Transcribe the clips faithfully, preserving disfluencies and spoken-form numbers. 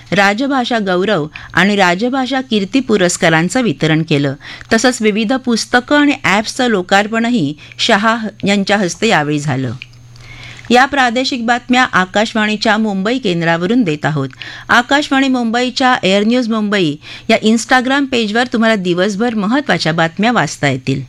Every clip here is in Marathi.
राजभाषा गौरव आणि राजभाषा कीर्ती पुरस्कारांचं वितरण केलं. तसंच विविध पुस्तकं आणि ॲप्सचं लोकार्पणही शहा यांच्या हस्ते यावेळी झालं. या प्रादेशिक बातम्या आकाशवाणीच्या मुंबई केंद्रावरून देत आहोत. आकाशवाणी मुंबईच्या एअर न्यूज मुंबई या इंस्टाग्राम पेजवर तुम्हाला दिवसभर महत्त्वाच्या बातम्या वाचता येतील.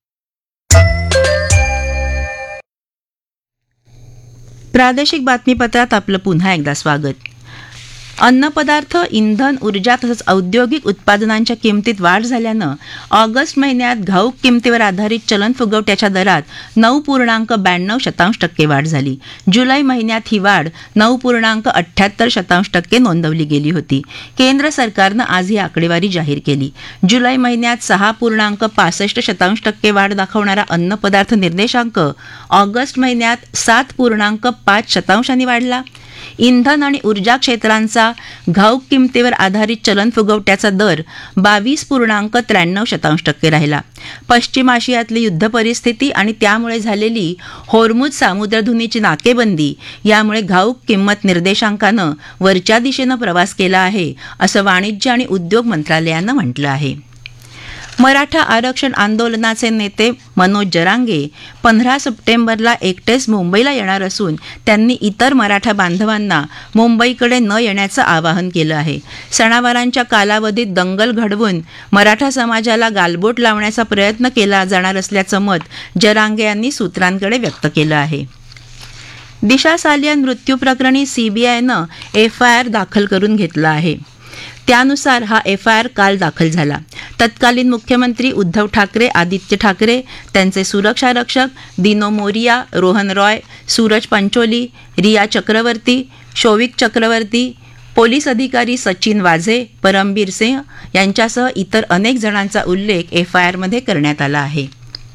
प्रादेशिक बातमीपत्रात आपलं पुन्हा एकदा स्वागत. अन्नपदार्थ, इंधन, ऊर्जा तसंच औद्योगिक उत्पादनांच्या किमतीत वाढ झाल्यानं ऑगस्ट महिन्यात घाऊक किमतीवर आधारित चलन फुगवट्याच्या दरात नऊ पूर्णांक ब्याण्णव शतांश टक्के वाढ झाली. जुलै महिन्यात ही वाढ नऊ पूर्णांक अठ्ठ्याहत्तर शतांश टक्के नोंदवली गेली होती. केंद्र सरकारनं आज ही आकडेवारी जाहीर केली. जुलै महिन्यात सहा पूर्णांक पासष्ट शतांश टक्के वाढ दाखवणारा अन्नपदार्थ निर्देशांक ऑगस्ट महिन्यात सात पूर्णांक पाच शतांशांनी वाढला. इंधन आणि ऊर्जा क्षेत्रांचा घाऊक किमतीवर आधारित चलन फुगवट्याचा दर बावीस पूर्णांक त्र्याण्णव शतांश टक्के राहिला. पश्चिम आशियातली युद्ध परिस्थिती आणि त्यामुळे झालेली होर्मुझ सामुद्रधुनीची नाकेबंदी यामुळे घाऊक किंमत निर्देशांकानं वरच्या दिशेनं प्रवास केला आहे, असं वाणिज्य आणि उद्योग मंत्रालयानं म्हटलं आहे. मराठा आरक्षण आंदोलनाचे नेते मनोज जरांगे पंधरा सप्टेंबरला एकटेच मुंबईला येणार असून त्यांनी इतर मराठा बांधवांना मुंबईकडे न येण्याचं आवाहन केलं आहे. सणावारांच्या कालावधीत दंगल घडवून मराठा समाजाला गालबोट लावण्याचा प्रयत्न केला जाणार असल्याचं मत जरांगे यांनी सूत्रांकडे व्यक्त केलं आहे. दिशा सालियन मृत्यू प्रकरणी सीबीआयनं एफ आय आर दाखल करून घेतला आहे. त्यानुसार हा एफ आय आर काल दाखल झाला. तत्कालीन मुख्यमंत्री उद्धव ठाकरे, आदित्य ठाकरे, त्यांचे सुरक्षा रक्षक दिनो मोरिया, रोहन रॉय, सूरज पंचोली, रिया चक्रवर्ती, शोविक चक्रवर्ती, पोलीस अधिकारी सचिन वाझे, परमबीर सिंह यांच्यासह इतर अनेक जणांचा उल्लेख एफ आय आरमध्ये करण्यात आला आहे.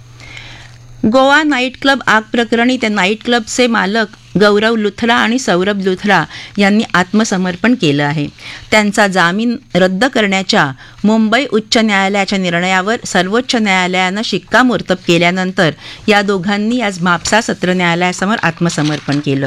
गोवा नाईट क्लब आग प्रकरणी त्या नाईट क्लबचे मालक गौरव लुथरा आणि सौरभ लुथरा यांनी आत्मसमर्पण केलं आहे. त्यांचा जामीन रद्द करण्याच्या मुंबई उच्च न्यायालयाच्या निर्णयावर सर्वोच्च न्यायालयानं शिक्कामोर्तब केल्यानंतर या दोघांनी आज म्हापसा सत्र न्यायालयासमोर आत्मसमर्पण केलं.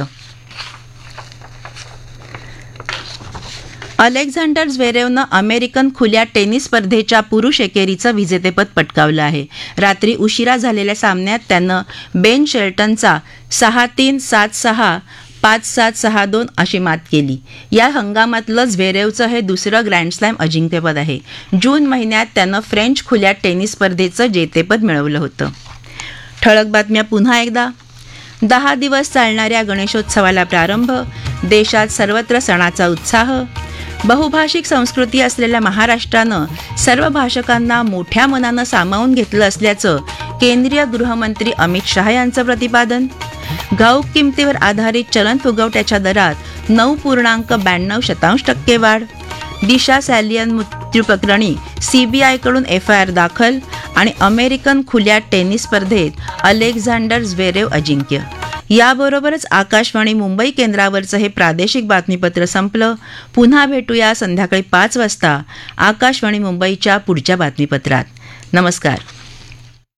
अलेक्झांडर झ्वेरेवनं अमेरिकन खुल्या टेनिस स्पर्धेच्या पुरुष एकेरीचं विजेतेपद पटकावलं आहे. रात्री उशिरा झालेल्या सामन्यात त्यानं बेन शेल्टनचा सहा तीन सात सहा पाच सात सहा दोन अशी मात केली. या हंगामातलं झ्वेरेवचं हे दुसरं ग्रँडस्लॅम अजिंक्यपद आहे. जून महिन्यात त्यानं फ्रेंच खुल्या टेनिस स्पर्धेचं जेतेपद मिळवलं होतं. ठळक बातम्या पुन्हा एकदा. दहा दिवस चालणाऱ्या गणेशोत्सवाला प्रारंभ. देशात सर्वत्र सणाचा उत्साह. बहुभाषिक संस्कृती असलेल्या महाराष्ट्रानं सर्व भाषकांना मोठ्या मनानं सामावून घेतलं असल्याचं केंद्रीय गृहमंत्री अमित शहा यांचं प्रतिपादन. घाऊक किमतीवर आधारित चलन फुगवट्याच्या दरात नऊ पूर्णांक ब्याण्णव शतांश टक्के वाढ. दिशा सॅलियन मृत्यू प्रकरणी सीबीआयकडून एफ आय आर दाखल. आणि अमेरिकन खुल्या टेनिस स्पर्धेत अलेक्झांडर झ्वेरेव अजिंक्य. याबरोबरच आकाशवाणी मुंबई केंद्रावरचं हे प्रादेशिक बातमीपत्र संपलं. पुन्हा भेटूया संध्याकाळी पाच वाजता आकाशवाणी मुंबईच्या पुढच्या बातमीपत्रात. नमस्कार.